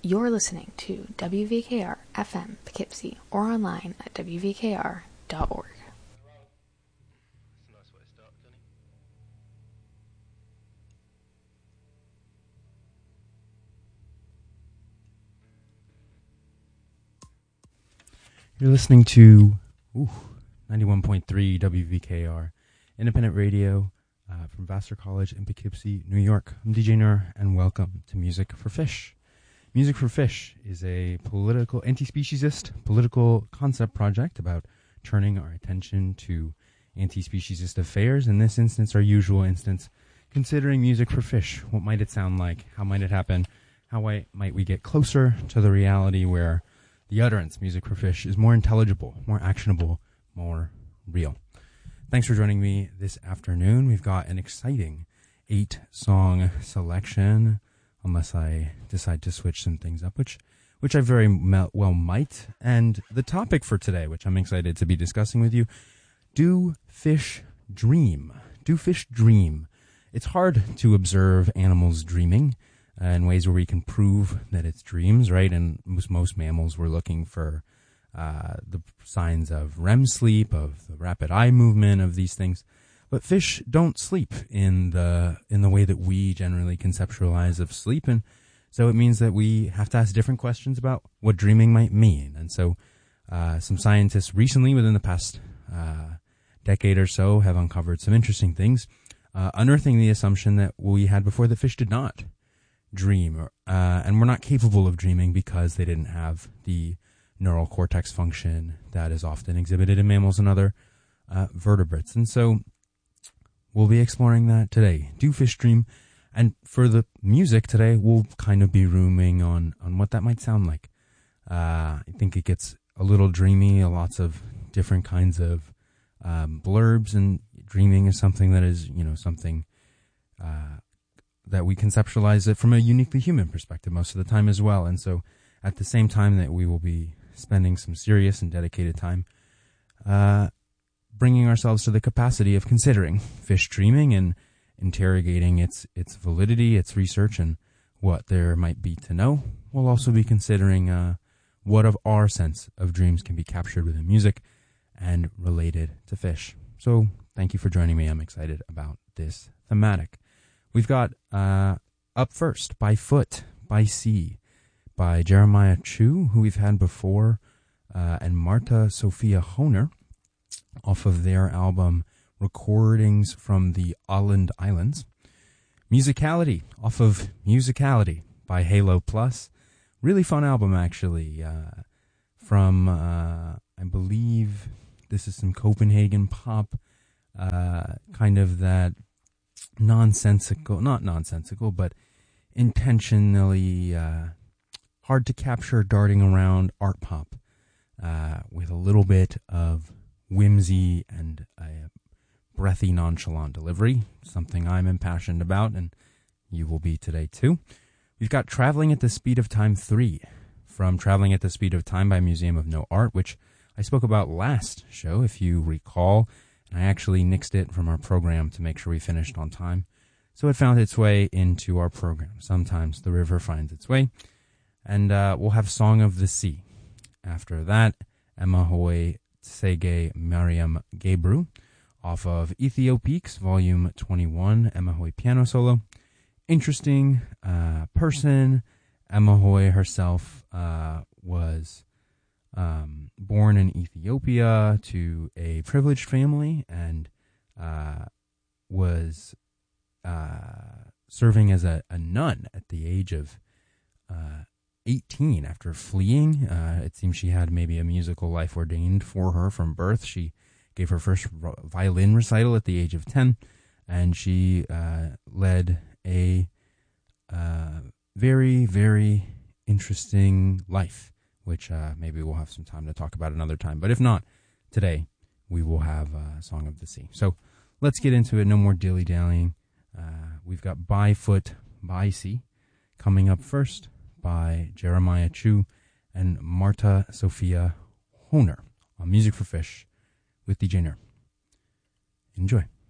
You're listening to WVKR FM Poughkeepsie or online at wvkr.org. You're listening to 91.3 WVKR, independent radio from Vassar College in Poughkeepsie, New York. I'm DJ Nur, and welcome to Music for Fish. Music for Fish is a political, anti-speciesist political concept project about turning our attention to anti-speciesist affairs. In this instance, our usual instance, considering music for fish. What might it sound like? How might it happen? How might we get closer to the reality where the utterance, music for fish, is more intelligible, more actionable, more real. Thanks for joining me this afternoon. We've got an exciting 8-song selection, unless I decide to switch some things up, which I very well might. And the topic for today, which I'm excited to be discussing with you, do fish dream? Do fish dream? It's hard to observe animals dreaming in ways where we can prove that it's dreams, right? And most mammals were looking for the signs of REM sleep, of the rapid eye movement, of these things. But fish don't sleep in the way that we generally conceptualize of sleep, and so it means that we have to ask different questions about what dreaming might mean. And so some scientists recently, within the past decade or so, have uncovered some interesting things, unearthing the assumption that we had before that fish did not dream, and we're not capable of dreaming because they didn't have the neural cortex function that is often exhibited in mammals and other vertebrates. And so we'll be exploring that today. Do fish dream? And for the music today, we'll kind of be rooming on what that might sound like. I think it gets a little dreamy, lots of different kinds of blurbs, and dreaming is something that is, something that we conceptualize it from a uniquely human perspective most of the time as well. And so at the same time that we will be spending some serious and dedicated time bringing ourselves to the capacity of considering fish dreaming and interrogating its validity, its research, and what there might be to know. We'll also be considering what of our sense of dreams can be captured within music and related to fish. So thank you for joining me. I'm excited about this thematic. We've got up first, By Foot, By Sea, by Jeremiah Chu, who we've had before, and Marta Sophia Honer, off of their album Recordings from the Åland Islands. Musicality, off of Musicality by Halo Plus. Really fun album, actually, from, I believe, this is some Copenhagen pop, kind of that not nonsensical, but intentionally hard to capture, darting around art pop with a little bit of whimsy and a breathy, nonchalant delivery, something I'm impassioned about, and you will be today too. We've got Traveling at the Speed of Time 3 from Traveling at the Speed of Time by Museum of No Art, which I spoke about last show, if you recall. I actually nixed it from our program to make sure we finished on time, so it found its way into our program. Sometimes the river finds its way. And we'll have Song of the Sea. After that, Emahoy Tsege Mariam Gebru, off of Ethiopiques, Volume 21, Emahoy piano solo. Interesting person. Emahoy herself was born in Ethiopia to a privileged family, and was serving as a nun at the age of 18 after fleeing. It seems she had maybe a musical life ordained for her from birth. She gave her first violin recital at the age of 10, and she led a very, very interesting life, which maybe we'll have some time to talk about another time. But if not, today we will have Song of the Sea. So let's get into it. No more dilly-dallying. We've got By Foot, By Sea coming up first by Jeremiah Chu and Marta Sophia Honer on Music for Fish with DJ Nur. Enjoy.